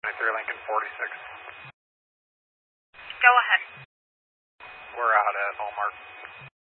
23 Lincoln 46. Go ahead. We're out at Walmart.